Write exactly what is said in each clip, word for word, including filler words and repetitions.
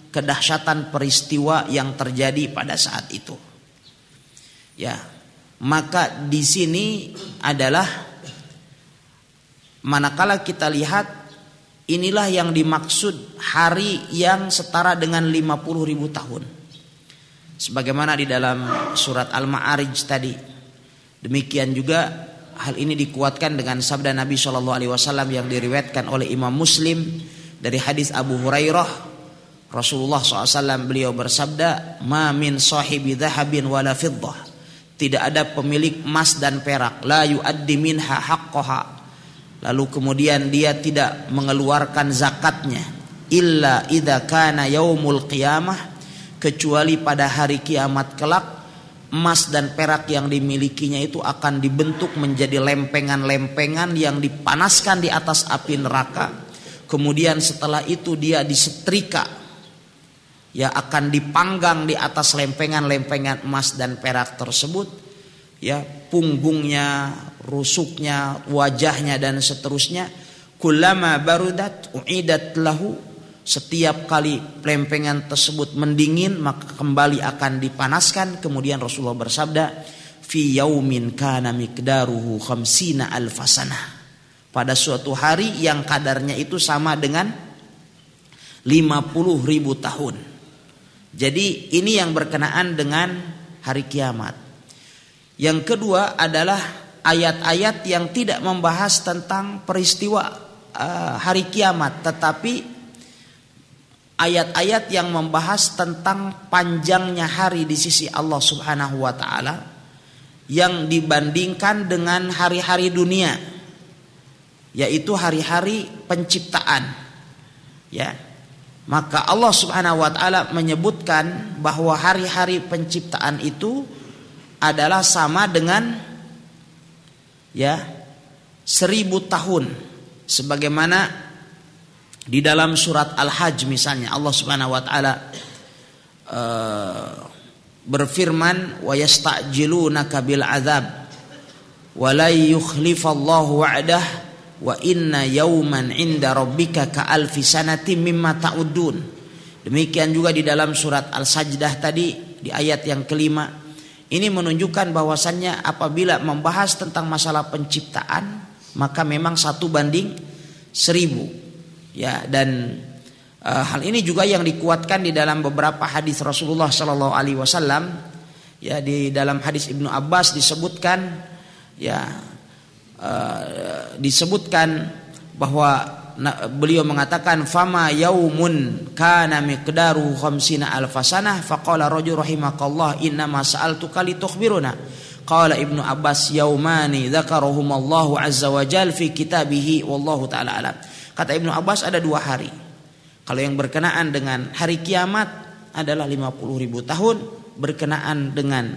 kedahsyatan peristiwa yang terjadi pada saat itu. Ya, maka di sini adalah manakala kita lihat inilah yang dimaksud hari yang setara dengan lima puluh ribu tahun. Sebagaimana di dalam surat Al-Ma'arij tadi. Demikian juga hal ini dikuatkan dengan sabda Nabi shallallahu alaihi wasallam yang diriwayatkan oleh Imam Muslim dari hadis Abu Hurairah. Rasulullah shallallahu alaihi wasallam beliau bersabda, "Ma min sahibi dhahabin wala fiddah." Tidak ada pemilik emas dan perak, la yuaddi minha haqqaha. Lalu kemudian dia tidak mengeluarkan zakatnya, illa idza kana yaumul qiyamah, kecuali pada hari kiamat kelak emas dan perak yang dimilikinya itu akan dibentuk menjadi lempengan-lempengan yang dipanaskan di atas api neraka. Kemudian setelah itu dia disetrika, ya akan dipanggang di atas lempengan-lempengan emas dan perak tersebut, ya punggungnya, rusuknya, wajahnya dan seterusnya. Kullama barudat uidat lahu, setiap kali lempengan tersebut mendingin maka kembali akan dipanaskan. Kemudian Rasulullah bersabda, fi yaumin kana miqdaruhu khamsina alfasanah, pada suatu hari yang kadarnya itu sama dengan lima puluh ribu tahun. Jadi ini yang berkenaan dengan hari kiamat. Yang kedua adalah ayat-ayat yang tidak membahas tentang peristiwa uh, hari kiamat, tetapi ayat-ayat yang membahas tentang panjangnya hari di sisi Allah Subhanahu wa taala yang dibandingkan dengan hari-hari dunia, yaitu hari-hari penciptaan. Ya. Maka Allah Subhanahu wa taala menyebutkan bahwa hari-hari penciptaan itu adalah sama dengan ya seribu tahun, sebagaimana di dalam surat Al-Hajj misalnya Allah Subhanahu wa taala uh, berfirman, wa yasta'jilunaka bil adzab wa la yukhlifallahu wa'dah wa inna yauman 'inda rabbika ka alfi sanatin mimma ta'udun. Demikian juga di dalam surat Al-Sajdah tadi di ayat yang kelima. Ini menunjukkan bahwasannya apabila membahas tentang masalah penciptaan maka memang satu banding seribu. Ya, dan uh, hal ini juga yang dikuatkan di dalam beberapa hadis Rasulullah sallallahu alaihi wasallam. Ya, di dalam hadis Ibnu Abbas disebutkan ya Uh, disebutkan bahwa na, beliau mengatakan fama yaumun kana miqdaru khamsina alfasanah faqala rajul rahimakallah inna ma sa'altuka litukhbiruna. Qala Ibnu Abbas yaumani dzakarohumallahu azza wa jalla fi kitabihi wallahu taala alam. Kata Ibnu Abbas ada dua hari. Kalau yang berkenaan dengan hari kiamat adalah lima puluh ribu tahun, berkenaan dengan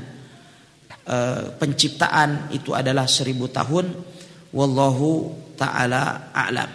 uh, penciptaan itu adalah seribu tahun. Wallahu ta'ala a'lam.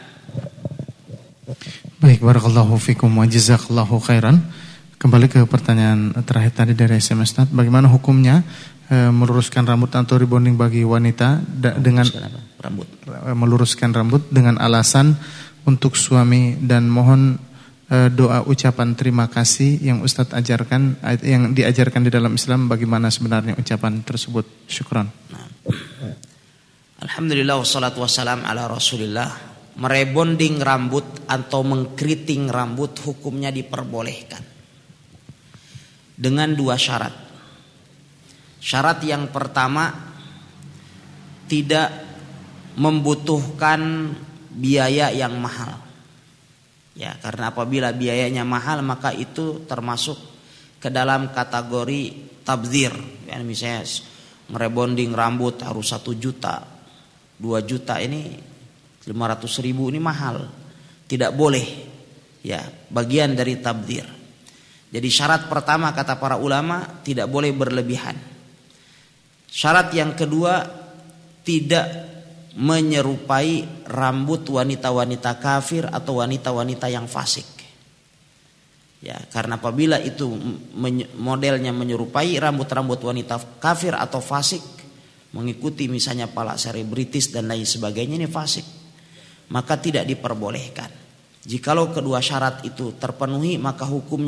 Baik, barakallahu fikum wa jazakallahu khairan. Kembali ke pertanyaan terakhir tadi dari S M S. Bagaimana hukumnya e, meluruskan rambut atau rebonding bagi wanita da, dengan rambut. E, meluruskan rambut dengan alasan untuk suami, dan mohon e, doa ucapan terima kasih yang Ustadz ajarkan, yang diajarkan di dalam Islam, bagaimana sebenarnya ucapan tersebut. Syukran. Nah. Alhamdulillah wassalatu wassalam ala rasulillah. Merebonding rambut atau mengkeriting rambut hukumnya diperbolehkan dengan dua syarat. Syarat yang pertama, tidak membutuhkan biaya yang mahal. Ya, karena apabila biayanya mahal maka itu termasuk ke dalam kategori tabdzir. Ya, misalnya merebonding rambut harus satu juta. Dua juta ini lima ratus ribu ini mahal, tidak boleh, ya bagian dari tabdzir. Jadi syarat pertama kata para ulama tidak boleh berlebihan. Syarat yang kedua, tidak menyerupai rambut wanita-wanita kafir atau wanita-wanita yang fasik. Ya, karena apabila itu modelnya menyerupai rambut-rambut wanita kafir atau fasik, mengikuti misalnya para selebritis dan lain sebagainya, ini fasik, maka tidak diperbolehkan. Jikalau kedua syarat itu terpenuhi maka hukumnya